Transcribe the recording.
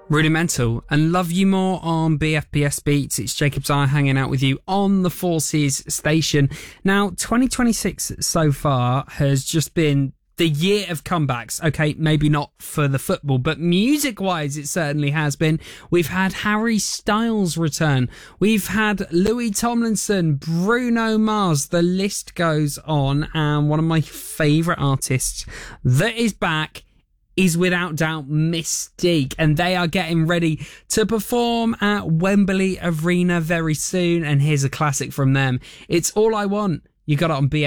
Rudimental and Love You More on BFBS Beats. It's Jacob's Eye hanging out with you on the Forces station. Now, 2026 so far has just been the year of comebacks. Okay, maybe not for the football, but music-wise it certainly has been. We've had Harry Styles return. We've had Louis Tomlinson, Bruno Mars. The list goes on. And one of my favourite artists that is back is without doubt Mystique, and they are getting ready to perform at Wembley Arena very soon. And here's a classic from them. It's All I Want. You got it on BFBS.